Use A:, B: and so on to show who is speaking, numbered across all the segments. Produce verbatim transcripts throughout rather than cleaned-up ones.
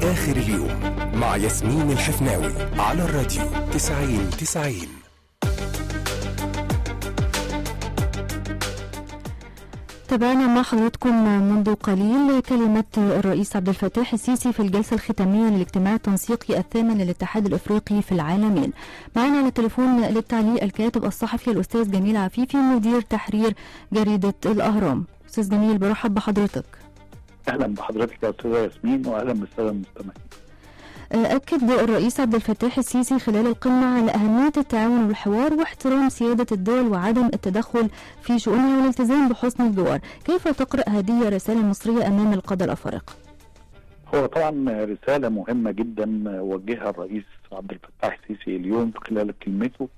A: آخر اليوم مع ياسمين الحفناوي على الراديو تسعين تسعين.
B: تابعنا مع حضراتكم منذ قليل كلمة الرئيس عبد الفتاح السيسي في الجلسة الختامية للاجتماع التنسيقي الثامن للاتحاد الأفريقي في العالمين. معنا على التليفون للتعليق الكاتب الصحفي الأستاذ جميل عفيفي مدير تحرير جريدة الأهرام. أستاذ جميل برحب بحضرتك.
C: أهلا بحضرتك يا أستاذة ياسمين وأهلا بالسادة المستمعين.
B: أكد الرئيس عبد الفتاح السيسي خلال القمة على أهمية التعاون والحوار واحترام سيادة الدول وعدم التدخل في شؤونها والالتزام بحسن الجوار. كيف تقرأ هذه الرسالة المصرية أمام القادة الأفارقة؟
C: هو طبعا رسالة مهمة جدا وجهها الرئيس عبد الفتاح السيسي اليوم خلال كلمته.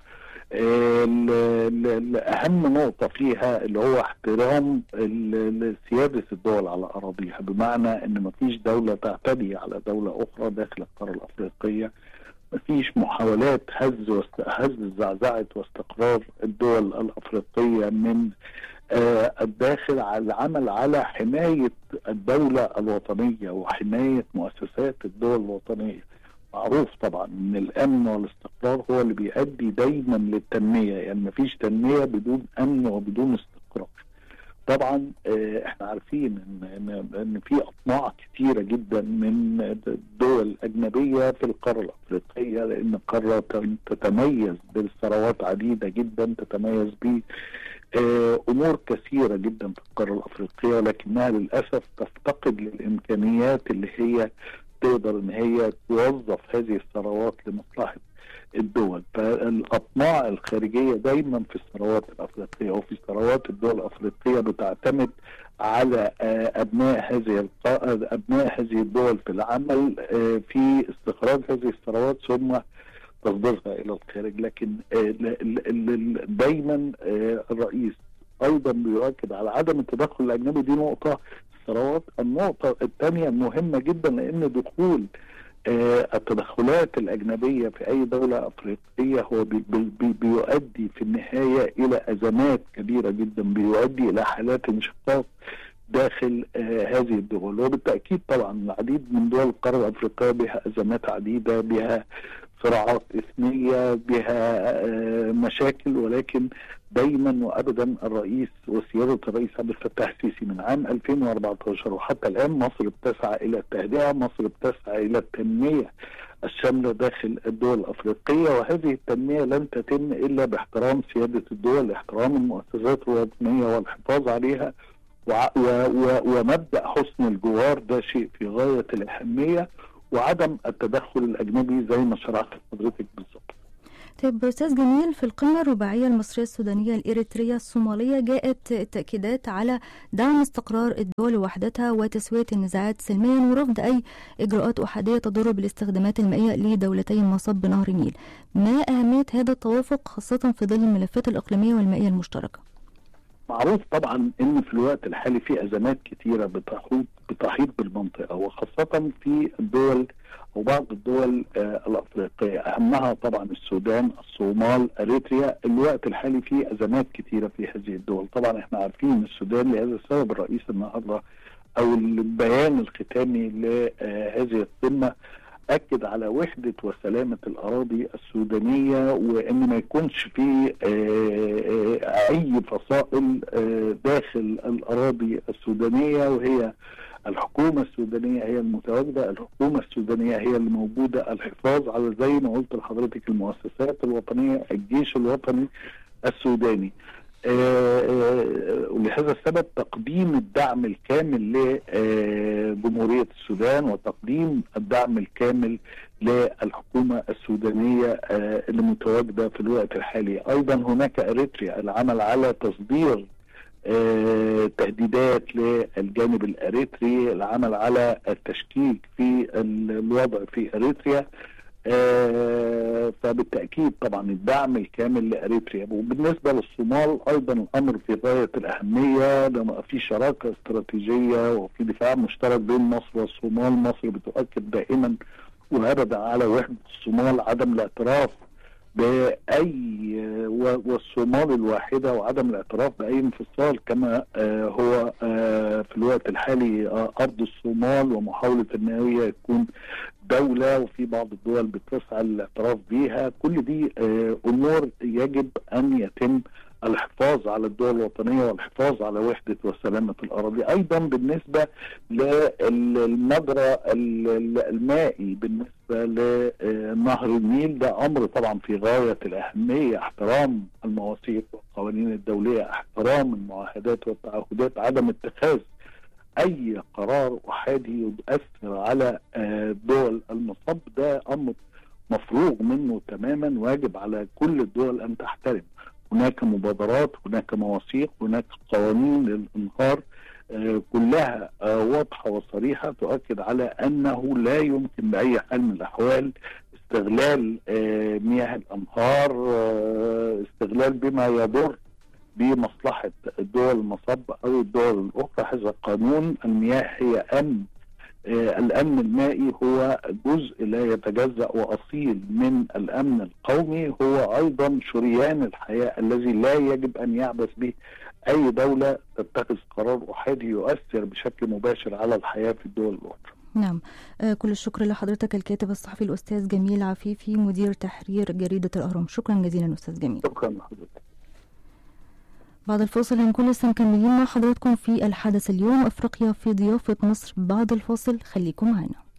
C: أهم نقطة فيها اللي هو احترام سيادة الدول على أراضيها، بمعنى أن مفيش دولة تعتدي على دولة أخرى داخل القارة الأفريقية. مفيش محاولات هز واست... هز زعزعة واستقرار الدول الأفريقية من آه الداخل، على العمل على حماية الدولة الوطنية وحماية مؤسسات الدول الوطنية. معروف طبعا ان الامن والاستقرار هو اللي بيؤدي دايما للتنميه، يعني مفيش تنميه بدون امن وبدون استقرار. طبعا اه احنا عارفين ان ان, إن في اطماع كثيره جدا من الدول الاجنبيه في القاره الافريقيه، لان القاره تتميز بثروات عديده جدا، تتميز ب اه امور كثيره جدا في القاره الافريقيه، ولكنها للاسف تفتقد للامكانيات اللي هي تقدر ان هي توظف هذه الثروات لمصلحه الدول. فالاطماع الخارجيه دايما في الثروات الافريقيه وفي ثروات الدول الافريقيه بتعتمد على ابناء هذه ابناء هذه الدول في العمل في استخراج هذه الثروات ثم تصديرها الى الخارج. لكن دايما الرئيس ايضا بيؤكد على عدم التدخل الاجنبي. دي نقطه الثروات. النقطة الثانية المهمة جدا، لأن دخول آه التدخلات الأجنبية في أي دولة أفريقية هو بي بي بيؤدي في النهاية إلى أزمات كبيرة جدا، بيؤدي إلى حالات انشقاق داخل آه هذه الدول. وبالتأكيد طبعا العديد من دول القارة الأفريقية بها أزمات عديدة، بها صراعات إثنية، بها آه مشاكل، ولكن دايما وابدا الرئيس وسياده الرئيس عبد الفتاح السيسي من عام ألفين وأربعة عشر وحتى الان مصر بتسعى الى التهدئه، مصر بتسعى الى التنميه الشامله داخل الدول الافريقيه، وهذه التنميه لن تتم الا باحترام سياده الدول، احترام المؤسسات الوطنيه والحفاظ عليها، ومبدا حسن الجوار ده شيء في غايه الاهميه، وعدم التدخل الاجنبي زي ما شرحت حضرتك بالظبط.
B: طيب أستاذ جميل، في القمة الرباعية المصرية السودانية الإريترية الصومالية جاءت التأكيدات على دعم استقرار الدول ووحدتها وتسوية النزاعات سلميا ورفض أي إجراءات أحادية تضر بالاستخدامات المائية لدولتي مصب نهر النيل. ما أهمية هذا التوافق خاصة في ظل الملفات الإقليمية والمائية المشتركة؟
C: معروف طبعا ان في الوقت الحالي في ازمات كثيره بتحيط بتحيط بالمنطقه، وخاصه في الدول وبعض الدول آه الافريقيه، اهمها طبعا السودان، الصومال، اريتريا. الوقت الحالي في ازمات كثيره في هذه الدول. طبعا احنا عارفين السودان لهذا السبب الرئيس النهارده او البيان الختامي لهذه القمه أكد على وحدة وسلامة الأراضي السودانية، وإن ما يكونش في أي فصائل داخل الأراضي السودانية، وهي الحكومة السودانية هي المتواجدة، الحكومة السودانية هي الموجودة، الحفاظ على زي ما قلت لحضرتك المؤسسات الوطنية، الجيش الوطني السوداني. ولهذا السبب تقديم الدعم الكامل لجمهورية السودان وتقديم الدعم الكامل للحكومة السودانية المتواجدة في الوقت الحالي. أيضا هناك أريتريا، العمل على تصدير تهديدات للجانب الأريتري، العمل على التشكيك في الوضع في أريتريا. آه فبالتأكيد طبعا الدعم الكامل لأريتريا. وبالنسبة للصومال أيضا الأمر في غاية الأهمية، لما في شراكة استراتيجية وفي دفاع مشترك بين مصر والصومال. مصر بتؤكد دائما وأبدا على وحدة الصومال، عدم الاعتراف بأي والصومال الواحدة وعدم الاعتراف بأي انفصال كما هو في الوقت الحالي أرض الصومال، ومحاولة أن هي يكون دولة وفي بعض الدول بتسعى للاعتراف بيها. كل دي أمور يجب أن يتم الحفاظ على الدول الوطنية والحفاظ على وحدة وسلامة الأراضي. أيضا بالنسبة للمجرى المائي بالنسبة لنهر النيل، ده أمر طبعا في غاية الأهمية، احترام المواثيق والقوانين الدولية، احترام المعاهدات والتعهدات، عدم اتخاذ أي قرار أحادي يؤثر على دول المصب، ده أمر مفروغ منه تماما، واجب على كل الدول أن تحترم. هناك مبادرات، هناك مواثيق، هناك قوانين للإنهار آه كلها آه واضحة وصريحة تؤكد على أنه لا يمكن بأي حال من الأحوال استغلال آه مياه الأنهار، آه استغلال بما يضر بمصلحة الدول المصب أو الدول الأخرى. هذا القانون المياه هي أمن، آه الأمن المائي هو جزء لا يتجزأ وأصيل من الأمن القومي، هو أيضا شريان الحياة الذي لا يجب أن يعبث به أي دولة تتخذ قرار أحادي يؤثر بشكل مباشر على الحياة في الدول الأخرى.
B: نعم، آه كل الشكر لحضرتك الكاتب الصحفي الأستاذ جميل عفيفي مدير تحرير جريدة الأهرام. شكرا جزيلا أستاذ جميل.
C: شكرا لحضرتك.
B: بعد الفاصل هنكون لسه مكملين مع حضراتكم في الحدث اليوم، أفريقيا في ضيافة مصر. بعد الفاصل خليكم معنا.